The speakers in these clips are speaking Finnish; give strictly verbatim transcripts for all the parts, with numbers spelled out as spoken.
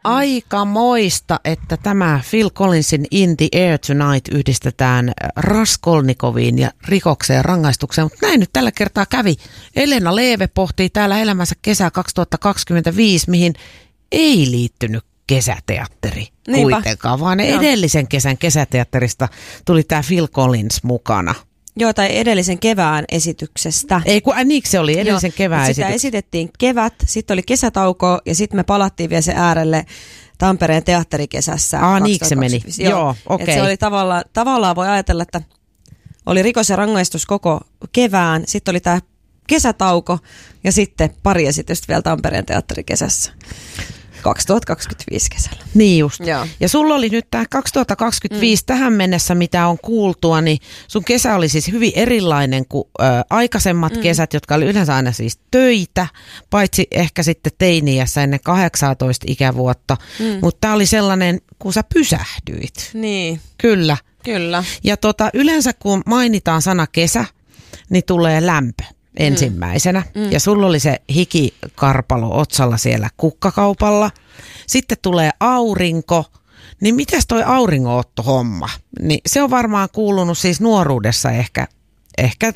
aika moista, että tämä Phil Collinsin In the Air Tonight yhdistetään Raskolnikoviin ja rikokseen ja rangaistukseen, mutta näin nyt tällä kertaa kävi. Elena Leeve pohtii täällä elämänsä kesä kaksituhattakaksikymmentäviisi, mihin ei liittynyt kesäteatteri Niinpä. kuitenkaan, vaan Joo. edellisen kesän kesäteatterista tuli tämä Phil Collins mukana. Joo, tai edellisen kevään esityksestä. Ei, kun äh, niiksi se oli edellisen Joo, kevään esitys. Sitä esitettiin kevät, sitten oli kesätauko ja sitten me palattiin vielä se äärelle Tampereen teatterikesässä. Aa, niiksi se meni. Joo, Joo okei. Okay. Se oli tavallaan, tavallaan voi ajatella, että oli rikos ja rangaistus koko kevään, sitten oli tämä kesätauko ja sitten pari esitystä vielä Tampereen teatterikesässä. kaksituhattakaksikymmentäviisi kesällä. Niin just. Joo. Ja sulla oli nyt tämä kaksituhattakaksikymmentäviisi mm. tähän mennessä, mitä on kuultua, niin sun kesä oli siis hyvin erilainen kuin ö, aikaisemmat mm. kesät, jotka oli yleensä aina siis töitä, paitsi ehkä sitten teiniässä ennen kahdeksantoista ikävuotta. Mm. Mutta tämä oli sellainen, kun sä pysähdyit. Niin. Kyllä. Kyllä. Ja tota, yleensä kun mainitaan sana kesä, niin tulee lämpö ensimmäisenä. Mm. Ja sulla oli se hikikarpalo otsalla siellä kukkakaupalla. Sitten tulee aurinko. Niin mitäs toi auringonotto-homma? Niin se on varmaan kuulunut siis nuoruudessa ehkä, ehkä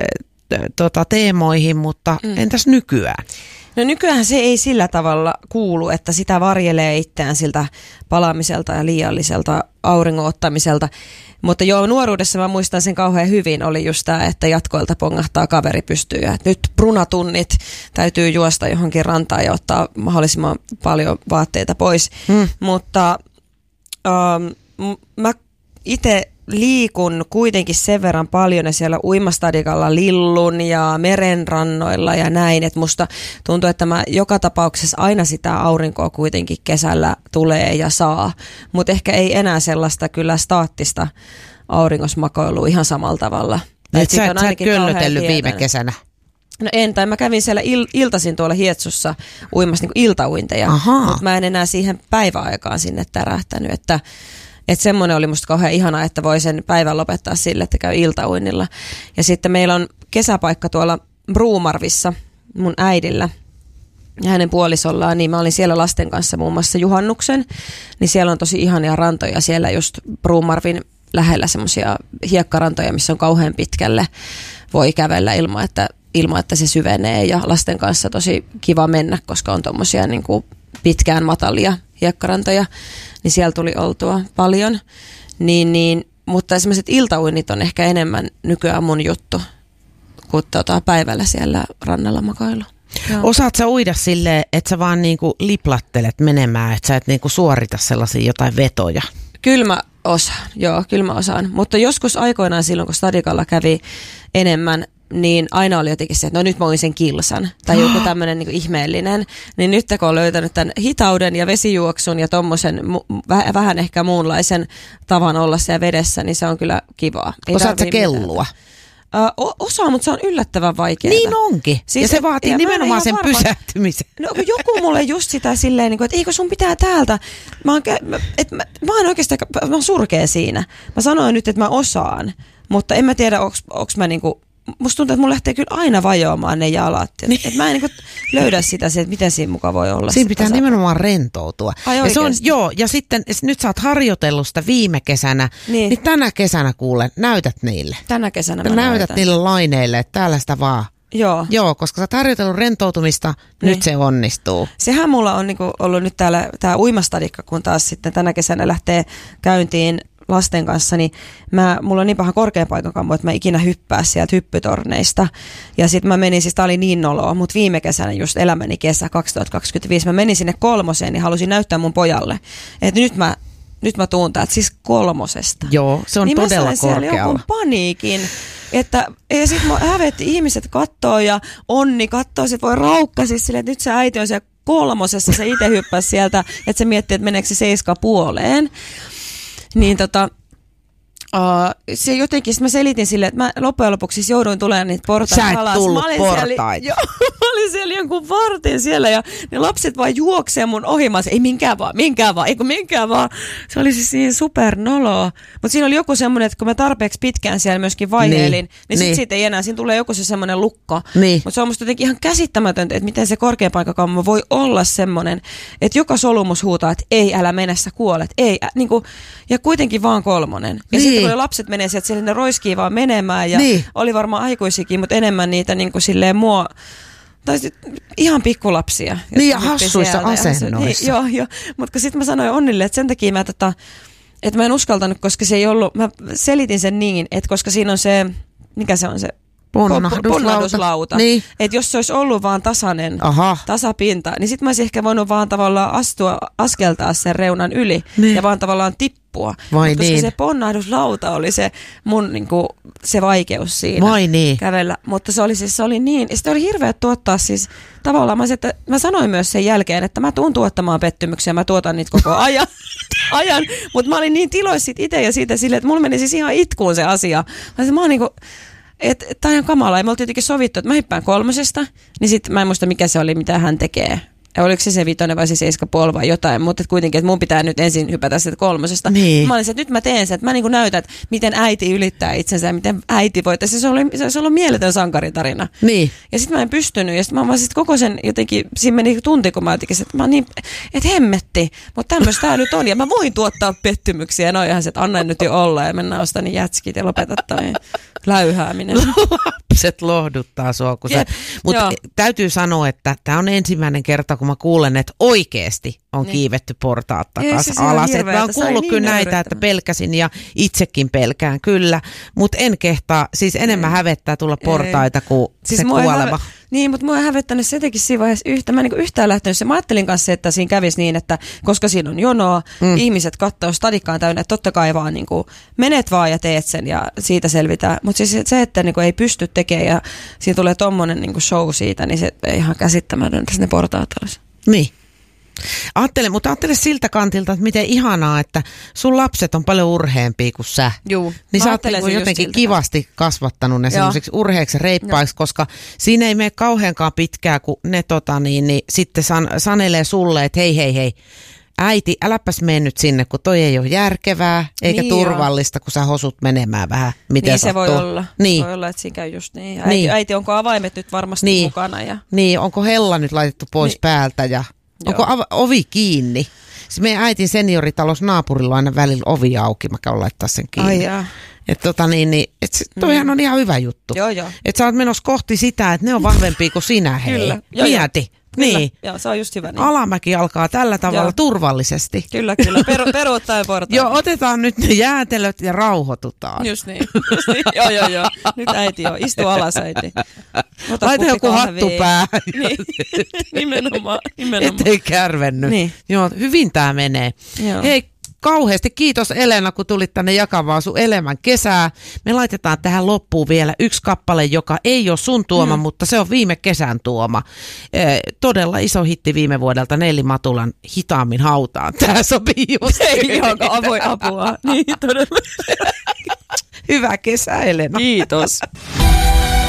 tota, teemoihin, mutta mm. entäs nykyään? No nykyään se ei sillä tavalla kuulu, että sitä varjelee itseään siltä palaamiselta ja liialliselta auringon ottamiselta. Mutta joo, nuoruudessa mä muistan sen kauhean hyvin, oli just tämä, että jatkoilta pongahtaa kaveri pystyy ja nyt brunatunnit täytyy juosta johonkin rantaan ja ottaa mahdollisimman paljon vaatteita pois. Hmm. Mutta ähm, mä itse liikun kuitenkin sen verran paljon ja siellä uimastadikalla lillun ja merenrannoilla ja näin, että musta tuntuu, että mä joka tapauksessa aina sitä aurinkoa kuitenkin kesällä tulee ja saa, mutta ehkä ei enää sellaista kyllä staattista auringosmakoilua ihan samalla tavalla. Et sä et, sä et köllötellyt viime kesänä? No en, tai mä kävin siellä il- iltaisin tuolla Hietsussa uimassa niin kuin iltauinteja, mutta mä en enää siihen päiväaikaan sinne tärähtänyt, että Että semmoinen oli musta kauhean ihanaa, että voi sen päivän lopettaa sille, että käy iltauinnilla. Ja sitten meillä on kesäpaikka tuolla Bruumarvissa mun äidillä ja hänen puolisollaan, niin mä olin siellä lasten kanssa muun muassa juhannuksen, niin siellä on tosi ihania rantoja siellä just Bruumarvin lähellä, semmoisia hiekkarantoja, missä on kauhean pitkälle voi kävellä ilman, että, ilman, että se syvenee ja lasten kanssa tosi kiva mennä, koska on tommosia niin kuin pitkään matalia hiekkarantoja, niin siellä tuli oltua paljon. Niin, niin, mutta sellaiset iltauinnit on ehkä enemmän nykyään mun juttu kuin tota päivällä siellä rannalla makailu. Joo. Osaat sä uida silleen, että sä vaan niinku liplattelet menemään, että sä et niinku suorita sellaisia jotain vetoja? Kyllä mä osaan, joo, kyllä mä osaan. Mutta joskus aikoinaan silloin, kun stadikalla kävi enemmän, niin aina oli jotenkin se, että no nyt mä oin sen kilsan tai joku tämmöinen niin kuin ihmeellinen. Niin nyt kun on löytänyt tämän hitauden ja vesijuoksun ja tommosen väh- vähän ehkä muunlaisen tavan olla siellä vedessä, niin se on kyllä kivaa. Osaat sä kellua? Ö, osaan, mutta se on yllättävän vaikeaa. Niin onkin. Siis ja se vaatii ja nimenomaan sen varma pysähtymisen. No joku mulle just sitä silleen, että eikö sun pitää täältä. Mä oon, et mä, mä oon oikeastaan, mä oon surkea siinä. Mä sanoin nyt, että mä osaan, mutta en mä tiedä, onks, onks mä niinku, musta tuntuu, että mun lähtee kyllä aina vajoamaan ne jalat. Niin. Että mä en niinku löydä sitä, että miten siinä mukaan voi olla. Siinä pitää tasa- nimenomaan rentoutua. Ai ja, se on, joo, ja sitten nyt sä oot harjoitellut sitä viime kesänä, niin, niin tänä kesänä kuulen, näytät niille. Tänä kesänä mä näytät näytän. niille laineille, että täällä sitä vaan. Joo. Joo, koska sä oot harjoitellut rentoutumista, niin. Nyt se onnistuu. Sehän mulla on niinku ollut nyt täällä tää uimastadikka, kun taas sitten tänä kesänä lähtee käyntiin lasten kanssa, niin mä, mulla on niin paha korkean paikan kammo, että mä ikinä hyppää sieltä hyppytorneista. Ja sit mä menin, siis tää oli niin noloa, mutta viime kesänä just elämäni kesä kaksituhattakaksikymmentäviisi, mä menin sinne kolmoseen, niin halusin näyttää mun pojalle, että nyt mä, nyt mä tuun täältä siis kolmosesta. Joo, se on niin todella korkealla. Niin mä sain jonkun paniikin, että ja sit mä hävetti, ihmiset kattoo ja Onni kattoo, sit voi raukka siis silleen, että nyt se äiti on siellä kolmosessa, se itse hyppäsi sieltä, että se miettii, että meneekö se seiska puoleen. Niin tota, Uh, se jotenkin, mä selitin sille, että mä loppujen lopuksi siis jouduin tulemaan niitä portaita Sä et alas. tullut mä olin portaita. Siellä, joo, mä olin siellä jonkun vartin siellä ja ne lapset vaan juoksee mun ohi. Mä olisin, ei minkään vaan, minkään vaan, eikö minkään vaan. Se oli siis niin supernoloa. Mutta siinä oli joku semmoinen, että kun mä tarpeeksi pitkään siellä myöskin vaiheilin, niin, niin sit niin. siitä ei enää, siinä tulee joku se semmoinen lukko. Niin. Mutta se on musta jotenkin ihan käsittämätöntä, että miten se korkeapaikkakammo voi olla semmoinen, että joka solumus huutaa, että ei, älä mennä, sä kuolet. Ei, ä, niin kuin, ja kuitenkin vaan kolmonen. Ja niin. sitten kun ne lapset menee sieltä, siellä ne roiskii vaan menemään ja niin. oli varmaan aikuisikin, mutta enemmän niitä niin kuin silleen mua, tai sit ihan pikkulapsia. Niin ja hassuissa asennoissa. Niin, joo, joo. Mutta sitten mä sanoin Onnille, että sen takia mä tota, että mä en uskaltanut, koska se ei ollut, mä selitin sen niin, että koska siinä on se, mikä se on se, Ponnahduslauta. Ponnahduslauta. Niin. Että jos se olisi ollut vaan tasainen, Aha. tasapinta, niin sit mä olisin ehkä voinut vaan tavallaan astua, askeltaa sen reunan yli niin. ja vaan tavallaan tippua. Vai Mut niin. koska se ponnahduslauta oli se mun niinku, se vaikeus siinä Vai niin. kävellä. Mutta se oli siis, se oli niin, ja sitten oli hirveä tuottaa siis tavallaan, mä, että mä sanoin myös sen jälkeen, että mä tuun tuottamaan pettymyksiä, mä tuotan niitä koko ajan, ajan. Mutta mä olin niin tiloissa itse ja siitä silleen, että mulla meni siis ihan itkuun se asia. Mä olisin, mä oon niinku, että tää on ihan kamalaa. Ja me oltiin jotenkin sovittu, että mä hyppään kolmosesta, niin sitten mä en muista mikä se oli, mitä hän tekee. Ja oliko se se vitonen vai se seiska puoli vai jotain, mutta kuitenkin, että mun pitää nyt ensin hypätä sieltä kolmosesta. Niin. Mä olin se, että nyt mä teen sen, että mä niin kuin näytän, että miten äiti ylittää itsensä ja miten äiti voitaisiin. Se oli, se olisi ollut mieletön sankaritarina. Niin. Ja sitten mä en pystynyt, ja sitten mä vaan sit koko sen jotenkin, siinä meni tunti, kun mä jotenkin, että mä oon niin, että hemmetti, mutta tämmöistä tää nyt on, ja mä voin tuottaa pettymyksiä, ja no ihan se, että anna nyt jo olla, ja mennään ostaa niin jätskit ja lopeta toi läyhääminen. Lapset lohduttaa sua, kun sä... Mutta täytyy sanoa, että tämä on ensimmäinen kerta, kun mä kuulen, että oikeasti on niin. kiivetty portaat takas alas. Että mä oon kuullut niin kyllä näitä, että pelkäsin ja itsekin pelkään, kyllä. Mutta en kehtaa, siis enemmän ei. hävettää tulla portaita kuin siis se kuolema. Häve... Niin, mutta mua ei hävettänyt se jotenkin siinä vaiheessa yhtä. Mä en niin yhtään lähtenyt. Mä ajattelin kanssa, että siinä kävisi niin, että koska siinä on jonoa, mm. ihmiset katsoo stadikkaan täynnä, että totta kai vaan niin kuin, menet vaan ja teet sen ja siitä selvitään. Mutta siis se, että niin kuin, ei pysty tekemään ja siinä tulee tommonen niin kuin show siitä, niin se ei ihan käsittämätöntä ne portaat olisi. Niin. Ajattele, mutta ajattele siltä kantilta, että miten ihanaa, että sun lapset on paljon urheampia kuin sä. Juu, niin sä oot niin jotenkin kivasti kasvattanut ne semmoisiksi urheiksi reippaiksi, Joo. koska siinä ei mene kauheankaan pitkää, kun ne tota, niin, niin, sitten san, sanelee sulle, että hei hei hei, äiti, äläpäs mene nyt sinne, kun toi ei ole järkevää eikä niin turvallista, jo. kun sä hosut menemään vähän, miten niin sattuu. se voi olla. Niin. Se voi olla, että siinä käy just niin. Äiti, niin. äiti onko avaimet nyt varmasti niin. mukana? Ja... Niin, onko hella nyt laitettu pois niin. päältä ja onko av- ovi kiinni? Se meidän äitin senioritalos naapurilla on aina välillä ovi auki, mä käyn laittaa sen kiinni. Ai että tota niin, niin et toihan mm. on ihan hyvä juttu. Joo, joo. Että sä oot menossa kohti sitä, että ne on vahvempia kuin sinä, hei. Kyllä. Mieti. Kyllä. Niin. Joo, se on just hyvä. Niin. Alamäki alkaa tällä tavalla Joo. turvallisesti. Kyllä, kyllä. Peru, peruuttaen portaan. Joo, otetaan nyt ne jäätelöt ja rauhoitutaan. Just niin. Just niin. Joo, joo, joo. Nyt äiti jo. Istu alas, äiti. Ota laita joku hattu päähän. Niin. nimenomaan, nimenomaan. Ettei kärvennyt. Niin. Joo, hyvin tää menee. Joo. Hei, kauheasti kiitos Elena, kun tulit tänne jakamaan sun elämän kesää. Me laitetaan tähän loppuun vielä yksi kappale, joka ei ole sun tuoma, mm. mutta se on viime kesän tuoma. Eh, todella iso hitti viime vuodelta, Nelli Matulan Hitaammin hautaan. Tää sopii just. Ei ihan avoin apua. Niin, todella. Hyvää kesää, Elena. Kiitos.